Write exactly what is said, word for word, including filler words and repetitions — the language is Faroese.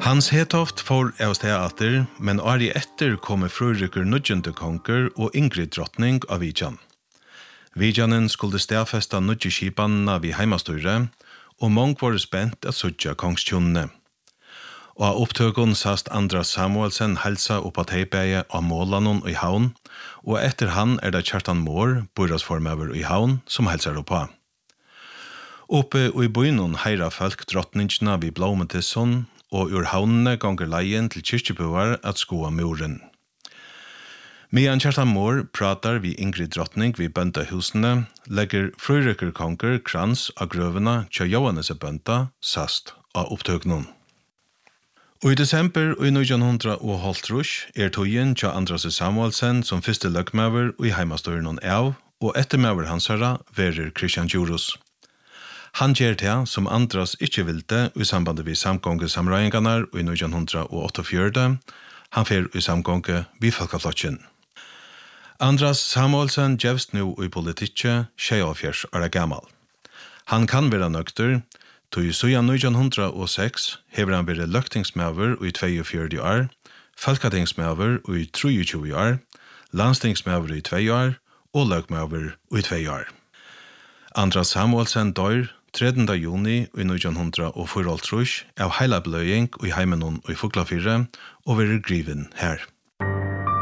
Hans Hetoft får av steater, men åri etter kommer Frøyrykker nødgjende konger og Ingrid drottning av Vidjan. Vidjanen skulle stedfesta nødje skipanna vid heimastyre, og mång var spent at suttja kongstjonne. Og av opptøkken sast Andras Samuelsen helsa oppa teipeie av målanon i havn, og etter han er det Kjartan Mår, borasformøver i havn, som helsar oppa. Oppe i bøynon heira folk drottningene vid Blåmentisson, og ur havnene ganger leien til kyrkjebøver at skoa muren. Medan Kjartan Mår pratar vi Ingrid drottning vid bøndahusene, legger Frøyrykker konger krans av grøvene til Johannes bønda sast av opptøknen. Og i desember i nitjan hundrað og hálvtrýss er tøyen til Andras Samuelsen som første løgmøver i heimastøren av, og ettermøver hans herra verer Christian Djurus. Han gjør det som Andras ikke vilte i sambandet vid samgånge samrøyngarnar i nitjan hundrað og åttiofjøra. Han fer i samgånge vid Falkaflotjen. Andras Samuelsen gjevst nu i politikket tjueåtta år gammal. Han kan være nøkter, tog i sujan nitjan hundrað og seks hever han vært løgtingsmøver i tjueogfjøra år, Falkatingsmøver i tjuetre år, landstingsmøver i två år og løgmøver i två år. Andras Samuelsen dør tredje juni i nitjan hundrað og fyrtioåtta av heilabløying i heimenon i Fuglafyrre og være griven her.